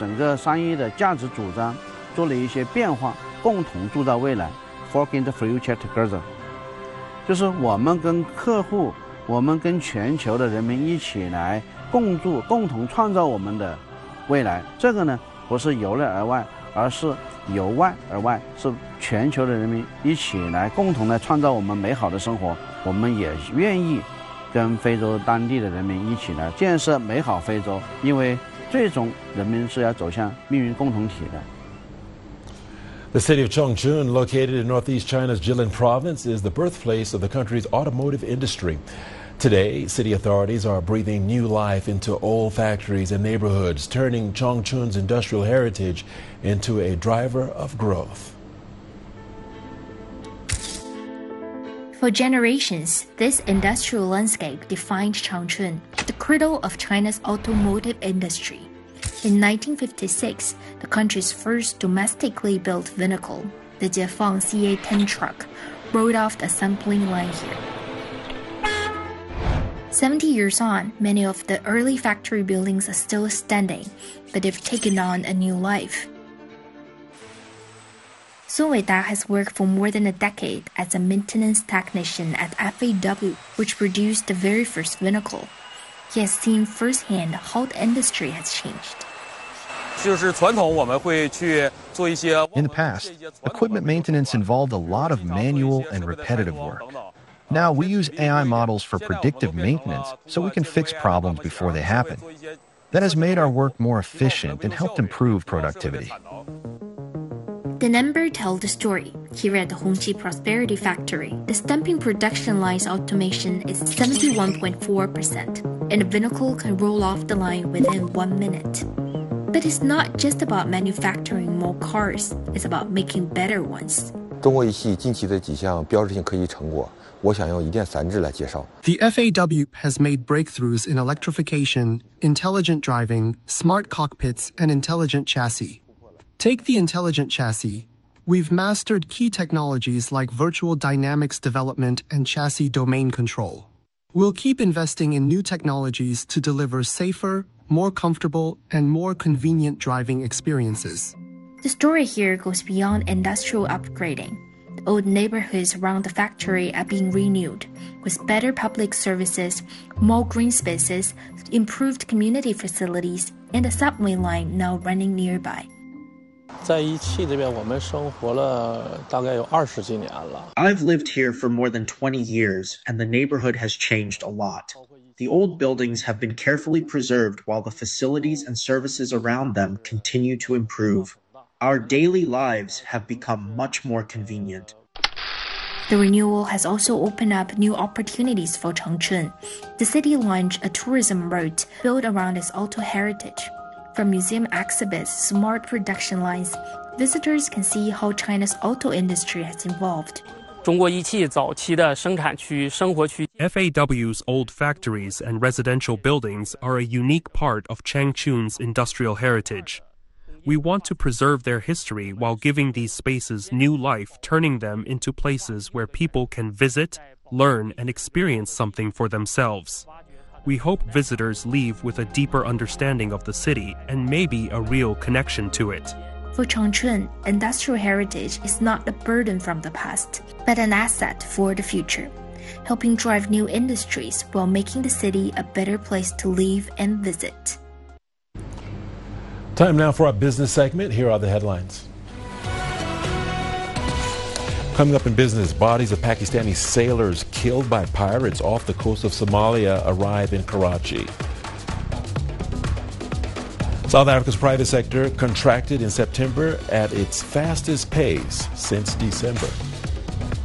整个商业的价值主张做了一些变化，共同铸造未来 ，Forging the future together。就是我们跟客户，我们跟全球的人民一起来共筑，共同创造我们的未来。这个呢，不是由内而外，而是由外而外，是全球的人民一起来共同来创造我们美好的生活。我们也愿意跟非洲当地的人民一起来建设美好非洲，因为最终人民是要走向命运共同体的。 The city of Chongqing, located in northeast China's Jilin province, is the birthplace of the country's automotive industry. Today, city authorities are breathing new life into old factories and neighborhoods, turning Chongqing's industrial heritage into a driver of growth. For generations, this industrial landscape defined Changchun, the cradle of China's automotive industry. In 1956, the country's first domestically built vehicle, the Jiefang CA-10 truck, rolled off the assembling line here. 70 years on, many of the early factory buildings are still standing, but they've taken on a new life. Sun Weida has worked for more than a decade as a maintenance technician at FAW, which produced the very first vehicle. He has seen firsthand how the industry has changed. In the past, equipment maintenance involved a lot of manual and repetitive work. Now we use AI models for predictive maintenance so we can fix problems before they happen. That has made our work more efficient and helped improve productivity. The number tells the story. Here at the Hongqi Prosperity Factory, the stamping production line's automation is 71.4%, and a vehicle can roll off the line within 1 minute. But it's not just about manufacturing more cars, it's about making better ones. 中国仪器近期的几项标志性科技成果，我想用一键3制来介绍。 The FAW has made breakthroughs in electrification, intelligent driving, smart cockpits, and intelligent chassis. Take the intelligent chassis. We've mastered key technologies like virtual dynamics development and chassis domain control. We'll keep investing in new technologies to deliver safer, more comfortable, and more convenient driving experiences. The story here goes beyond industrial upgrading. The old neighborhoods around the factory are being renewed, with better public services, more green spaces, improved community facilities, and a subway line now running nearby. I've lived here for more than 20 years, and the neighborhood has changed a lot. The old buildings have been carefully preserved while the facilities and services around them continue to improve. Our daily lives have become much more convenient. The renewal has also opened up new opportunities for Changchun. The city launched a tourism route built around its auto heritage. From museum exhibits to smart production lines, visitors can see how China's auto industry has evolved. FAW's old factories and residential buildings are a unique part of Changchun's industrial heritage. We want to preserve their history while giving these spaces new life, turning them into places where people can visit, learn, and experience something for themselves. We hope visitors leave with a deeper understanding of the city and maybe a real connection to it. For Changchun, industrial heritage is not a burden from the past, but an asset for the future, helping drive new industries while making the city a better place to live and visit. Time now for our business segment. Here are the headlines. Coming up in business, bodies of Pakistani sailors killed by pirates off the coast of Somalia arrive in Karachi. South Africa's private sector contracted in September at its fastest pace since December.